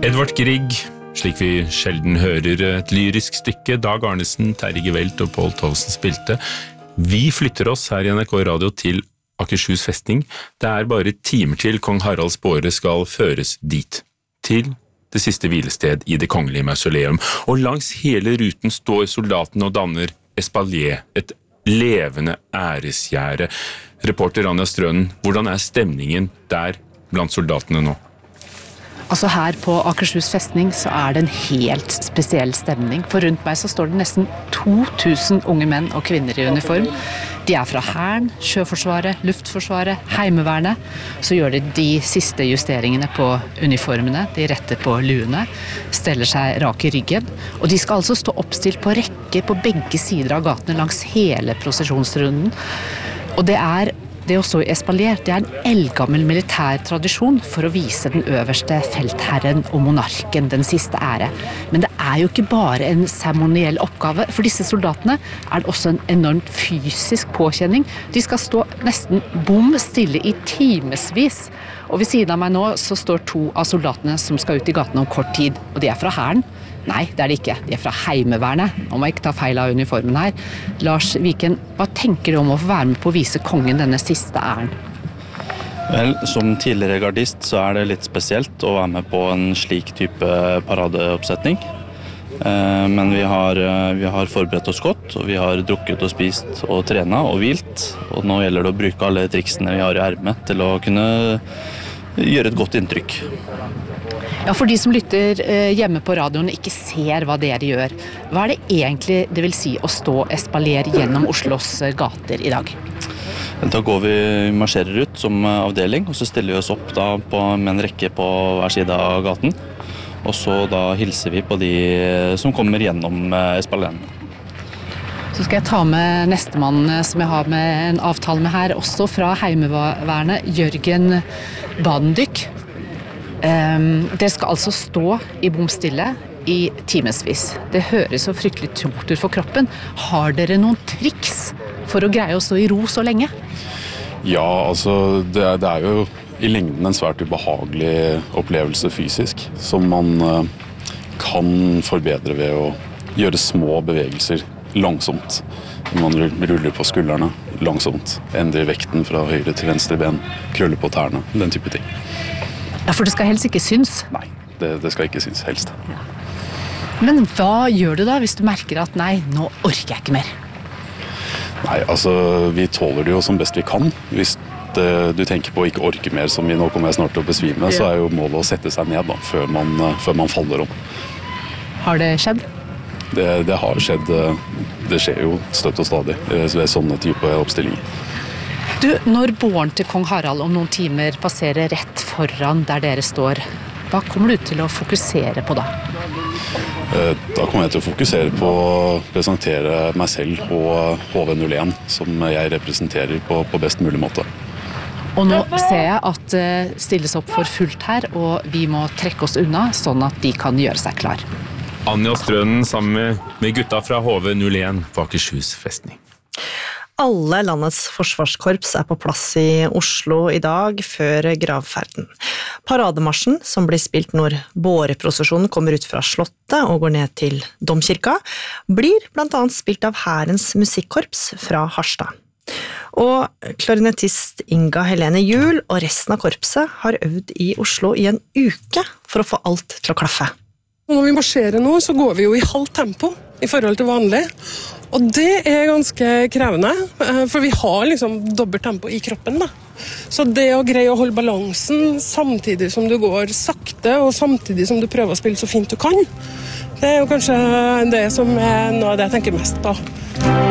Edvard Grieg, slik vi sjelden hører et lyrisk stykke, Dag Arnesen, Terje Gevelt og Pål Tolsen spilte. Vi flytter oss her i NRK Radio til Akershus festning. Det bare timer til kong Haralds båre skal føres dit, til det siste hvilested i det kongelige mausoleum. Og langs hele ruten står soldatene og danner espalier, et levende æresgjerde. Reporter Anja Strønen, hvordan stemningen der blant soldatene nå? Altså her på Akershus festning så det en helt spesiell stemning. For rundt meg så står det nesten 2000 unge menn og kvinner i uniform. De fra Hæren, Sjøforsvaret, Luftforsvaret, Heimevernet. Så gjør de siste justeringene på uniformene. De retter på luene, steller seg rak i ryggen. Og de skal altså stå oppstilt på rekke på begge sider av gatene langs hele prosesjonsrunden. Og det å stå i espalier, det en eldgammel militær tradisjon for å vise den øverste feltherren og monarken den siste ære. Men det jo ikke bare en seremoniell oppgave. For disse soldatene det også en enormt fysisk påkjenning. De skal stå nesten bom stille i timesvis. Og ved siden av meg nå så står 2 av soldatene som skal ut i gatene om kort tid. Og de fra Hæren. Nei, det de ikke. De fra Heimevernet. Nå må jeg ikke ta feil av uniformen her. Lars Viken, hva tenker du om å få være med på å vise kongen denne siste æren? Vel, som tidligere gardist så det litt spesielt å være med på en slik type paradeoppsetning. Men vi har forberedt oss godt, og vi har drukket og spist og trenet og hvilt. Og nå gjelder det å bruke alle triksene vi har i ermet til å kunne gjøre et godt inntrykk. Ja, for de som lytter hjemme på radioen ikke ser hva dere gjør. Hva det egentlig det vil si å stå espalier gjennom Oslos gater i dag? Da vi marsjerer ut som avdeling, og så stiller vi oss opp med en rekke på hver side av gaten. Og så hilser vi på de som kommer gjennom espalien. Så skal jeg ta med nestemann som jeg har med en avtale med her, også fra Heimevernet, Jørgen Badendyk. Dere skal altså stå i bomstille i timesvis. Det høres så fryktelig tungt ut for kroppen. Har dere noen triks for å greie å stå i ro så lenge? Ja, altså det jo i lengden en svært ubehagelig opplevelse fysisk, som man kan forbedre ved å gjøre små bevegelser langsomt. Man ruller på skuldrene langsomt, endrer vekten fra høyre til venstre ben, krøller på tærne, den type ting. Ja, for det skal helst ikke synes? Nei, det skal ikke synes helst. Ja. Men hva gjør du da hvis du merker at nei, nå orker jeg ikke mer? Nei, altså vi tåler det jo som best vi kan. Hvis du tenker på å ikke orke mer, som nå kommer jeg snart til å besvime, så jo målet å sette seg ned da, før man faller om. Har det skjedd? Det har skjedd. Det skjer jo støtt og stadig ved sånne type oppstillinger. Du, når båren til kong Harald om noen timer passerer rett foran der dere står, hva kommer du til å fokusere på da? Da kommer jeg til å fokusere på å presentere meg selv og HV01, som jeg representerer på best mulig måte. Og nå ser jeg at det stilles opp for fullt her, og vi må trekke oss unna, sånn at de kan gjøre seg klar. Anja Strønen sammen med gutta fra HV01 på Akershus festning. Alle landets forsvarskorps på plass i Oslo i dag før gravferden. Parademarsjen, som blir spilt når båreprosesjonen kommer ut fra Slottet og går ned til Domkirka, blir blant annet spilt av Hærens musikkorps fra Harstad. Og klarinettist Inga Helene Juel og resten av korpset har øvd i Oslo i en uke for å få alt til å klaffe. Når vi marsjerer nå, så går vi jo i halvt tempo i forhold til vanlig. Og det ganske krevende, for vi har liksom dobbelt tempo i kroppen da. Så det å greie å holde balansen samtidig som du går sakte, og samtidig som du prøver å spille så fint du kan, det jo kanskje det som noe av det jeg tenker mest på.